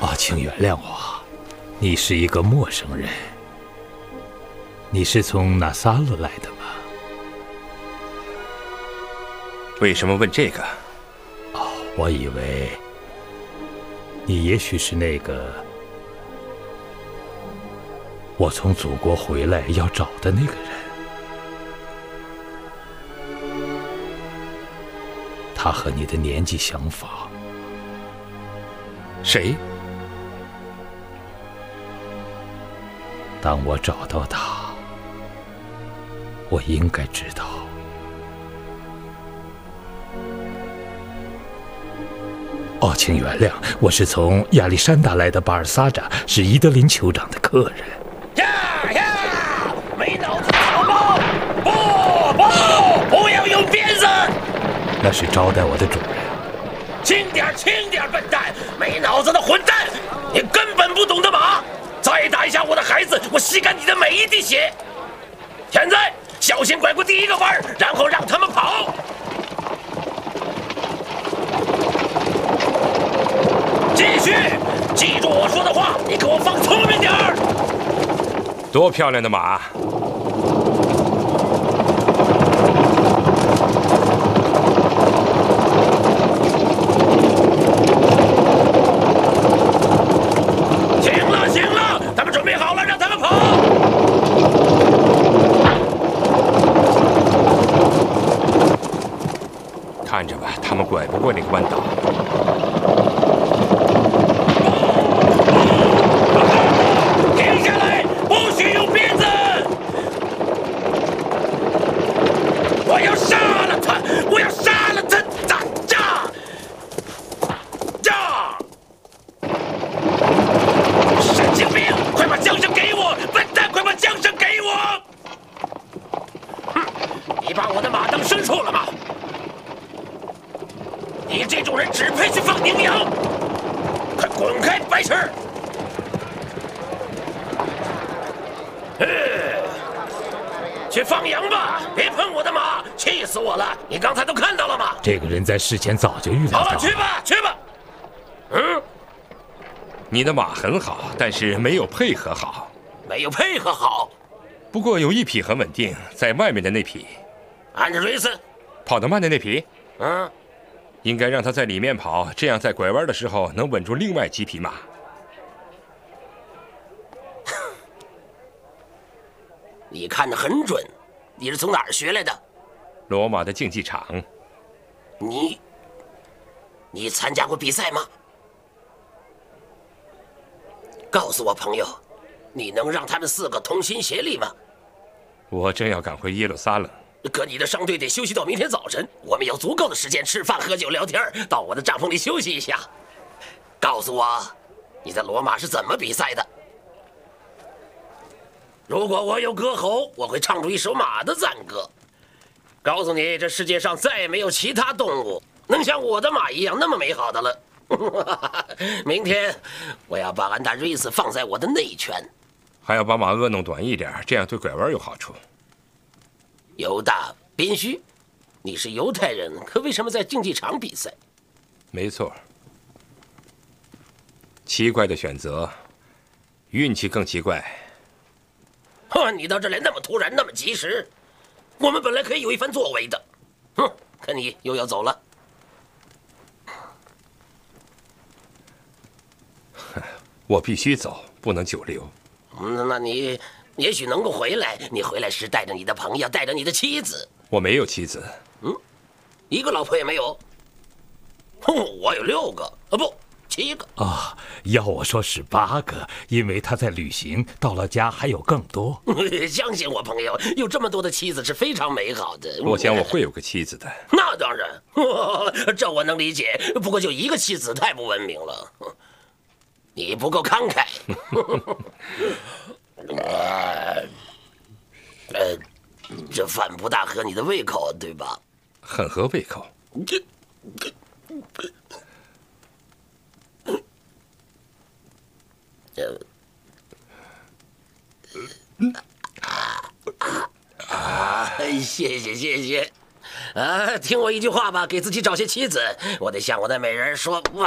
请原谅我，你是一个陌生人。你是从纳萨勒来的吗？ 为什么问这个？ 我以为你也许是那个我从祖国回来要找的那个人。他和你的年纪相仿。 谁？ 当我找到他，我应该知道。请原谅，我是从亚历山大来的巴尔萨扎，是伊德林酋长的客人。 呀！没脑子的草包！不要用鞭子！ 那是招待我的主人。 轻点，笨蛋！没脑子的混蛋！你根本不懂得马！再打一下我的孩子，我吸干你的每一滴血！现在小心拐过第一个弯，然后让他们跑！继续，记住我说的话，你给我放聪明点儿！ 多漂亮的马！ 行了，他们准备好了，让他们跑！ 看着吧，他们拐不过那个弯道。 停下来，不许用鞭子！我要杀了他！我要杀了他！神经病！快把缰绳给我！笨蛋，快把缰绳给我！哼，你把我的马当牲畜了吗？你这种人只配去放牛羊！快滚开，白痴！去放羊吧！别碰我的马，气死我了！你刚才都看到了吗？ 这个人在事前早就预料到了。 好了，去吧！ 你的马很好，但是没有配合好。 没有配合好。 不过有一匹很稳定，在外面的那匹。 安德瑞斯， 跑得慢的那匹。应该让他在里面跑，这样在拐弯的时候能稳住另外几匹马。 你看得很准，你是从哪儿学来的？ 罗马的竞技场。 你参加过比赛吗？告诉我，朋友，你能让他们4个同心协力吗？ 我正要赶回耶路撒冷。 可你的商队得休息到明天早晨，我们有足够的时间吃饭、喝酒、聊天，到我的帐篷里休息一下。告诉我，你在罗马是怎么比赛的？如果我有歌喉，我会唱出一首马的赞歌。告诉你，这世界上再也没有其他动物能像我的马一样那么美好的了。明天我要把安达瑞斯放在我的内圈， 还要把马轭弄短一点，这样对拐弯有好处。 犹大宾虚，你是犹太人，可为什么在竞技场比赛？ 没错，奇怪的选择，运气更奇怪。 你到这来那么突然，那么及时，我们本来可以有一番作为的。看你又要走了。 我必须走，不能久留。 那你也许能够回来。你回来时带着你的朋友，带着你的妻子。 我没有妻子。 一个老婆也没有。我有6个，不，7个。 要我说18个，因为他在旅行，到了家还有更多。 相信我，朋友，有这么多的妻子是非常美好的。 我想我会有个妻子的。 那当然，这我能理解。不过就1个妻子太不文明了。你不够慷慨。这饭不大合你的胃口，对吧？ 很合胃口。 谢谢。听我一句话吧，给自己找些妻子。我得向我的美人说。